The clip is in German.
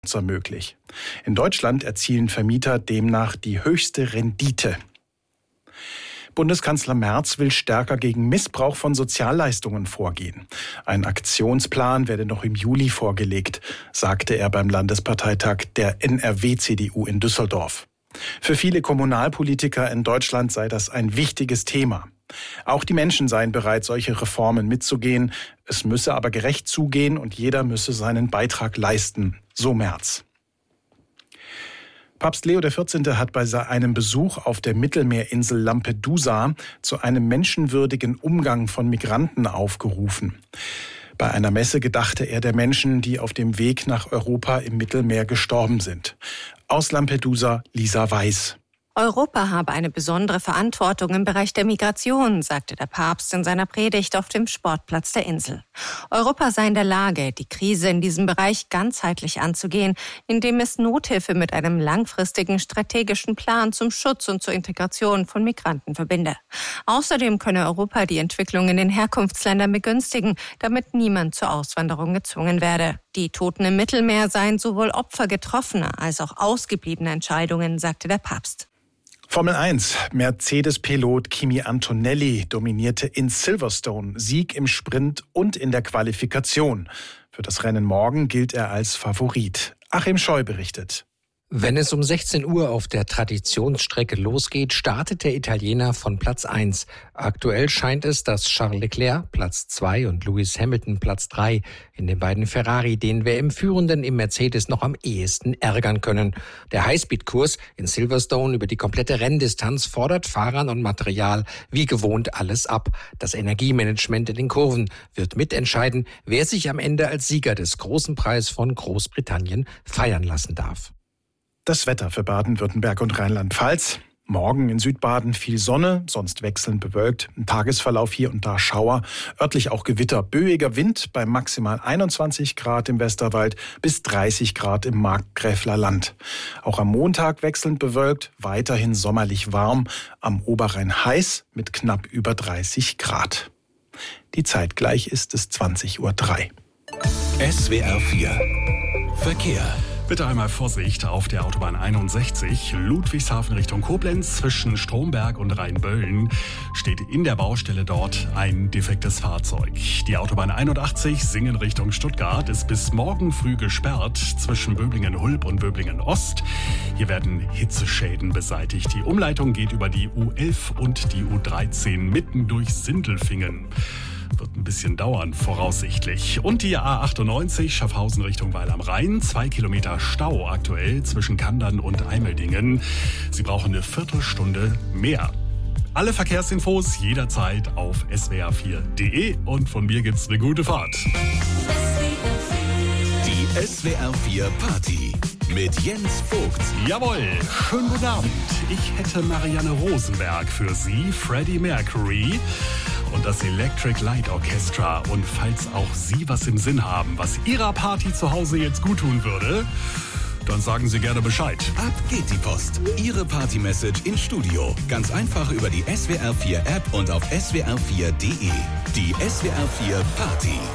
möglich. In Deutschland erzielen Vermieter demnach die höchste Rendite. Bundeskanzler Merz will stärker gegen Missbrauch von Sozialleistungen vorgehen. Ein Aktionsplan werde noch im Juli vorgelegt, sagte er beim Landesparteitag der NRW-CDU in Düsseldorf. Für viele Kommunalpolitiker in Deutschland sei das ein wichtiges Thema. Auch die Menschen seien bereit, solche Reformen mitzugehen. Es müsse aber gerecht zugehen und jeder müsse seinen Beitrag leisten, so Merz. Papst Leo XIV. Hat bei einem Besuch auf der Mittelmeerinsel Lampedusa zu einem menschenwürdigen Umgang von Migranten aufgerufen. Bei einer Messe gedachte er der Menschen, die auf dem Weg nach Europa im Mittelmeer gestorben sind. Aus Lampedusa Lisa Weiß. Europa habe eine besondere Verantwortung im Bereich der Migration, sagte der Papst in seiner Predigt auf dem Sportplatz der Insel. Europa sei in der Lage, die Krise in diesem Bereich ganzheitlich anzugehen, indem es Nothilfe mit einem langfristigen strategischen Plan zum Schutz und zur Integration von Migranten verbinde. Außerdem könne Europa die Entwicklung in den Herkunftsländern begünstigen, damit niemand zur Auswanderung gezwungen werde. Die Toten im Mittelmeer seien sowohl Opfer getroffener als auch ausgebliebener Entscheidungen, sagte der Papst. Formel 1. Mercedes-Pilot Kimi Antonelli dominierte in Silverstone, Sieg im Sprint und in der Qualifikation. Für das Rennen morgen gilt er als Favorit. Achim Scheu berichtet. Wenn es um 16 Uhr auf der Traditionsstrecke losgeht, startet der Italiener von Platz 1. Aktuell scheint es, dass Charles Leclerc Platz 2 und Lewis Hamilton Platz 3 in den beiden Ferrari den WM-Führenden im Mercedes noch am ehesten ärgern können. Der Highspeed-Kurs in Silverstone über die komplette Renndistanz fordert Fahrern und Material wie gewohnt alles ab. Das Energiemanagement in den Kurven wird mitentscheiden, wer sich am Ende als Sieger des Großen Preis von Großbritannien feiern lassen darf. Das Wetter für Baden-Württemberg und Rheinland-Pfalz. Morgen in Südbaden viel Sonne, sonst wechselnd bewölkt. Im Tagesverlauf hier und da Schauer, örtlich auch Gewitter. Böiger Wind bei maximal 21 Grad im Westerwald bis 30 Grad im Markgräfler Land. Auch am Montag wechselnd bewölkt, weiterhin sommerlich warm. Am Oberrhein heiß mit knapp über 30 Grad. Die Zeit gleich ist es 20:03 Uhr. SWR 4 Verkehr. Bitte einmal Vorsicht auf der Autobahn 61, Ludwigshafen Richtung Koblenz. Zwischen Stromberg und Rheinböllen steht in der Baustelle dort ein defektes Fahrzeug. Die Autobahn 81, Singen Richtung Stuttgart, ist bis morgen früh gesperrt zwischen Böblingen-Hulb und Böblingen-Ost. Hier werden Hitzeschäden beseitigt. Die Umleitung geht über die U11 und die U13 mitten durch Sindelfingen. Wird ein bisschen dauern, voraussichtlich. Und die A98 Schaffhausen Richtung Weil am Rhein. 2 Kilometer Stau aktuell zwischen Kandern und Eimeldingen. Sie brauchen eine Viertelstunde mehr. Alle Verkehrsinfos jederzeit auf swr4.de. Und von mir gibt's eine gute Fahrt. Die SWR 4 Party mit Jens Vogt. Jawohl, schönen guten Abend. Ich hätte Marianne Rosenberg für Sie, Freddie Mercury und das Electric Light Orchestra. Und falls auch Sie was im Sinn haben, was Ihrer Party zu Hause jetzt gut tun würde, dann sagen Sie gerne Bescheid. Ab geht die Post. Ihre Party-Message ins Studio. Ganz einfach über die SWR 4 App und auf swr4.de. Die SWR 4 Party.